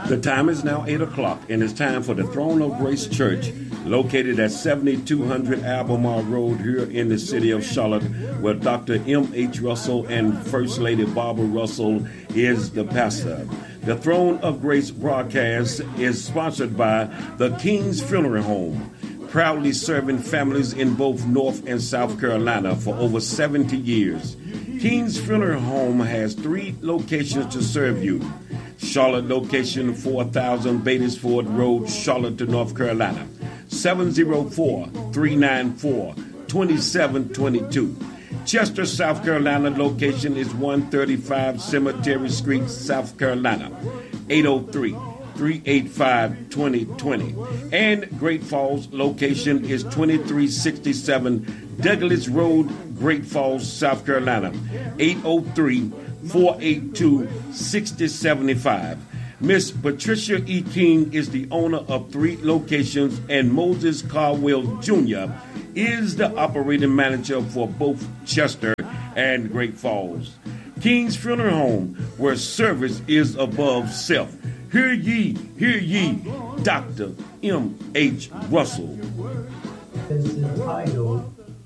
The time is now 8 o'clock, and it's time for the Throne of Grace Church, located at 7200 Albemarle Road here in the city of Charlotte, where Dr. M.H. Russell and First Lady Barbara Russell is the pastor. The Throne of Grace broadcast is sponsored by the King's Funeral Home, proudly serving families in both North and South Carolina for over 70 years. King's Funeral Home has 3 locations to serve you. Charlotte location 4000 Batesford Road, Charlotte to North Carolina, 704-394-2722. Chester, South Carolina location is 135 Cemetery Street, South Carolina, 803-385-2020. And Great Falls location is 2367 Douglas Road, Great Falls, South Carolina, 803-482-6075. Miss Patricia E. King is the owner of 3 locations, and Moses Caldwell Jr. is the operating manager for both Chester and Great Falls. King's Funeral Home, where service is above self. Hear ye, Dr. M.H. Russell. Is entitled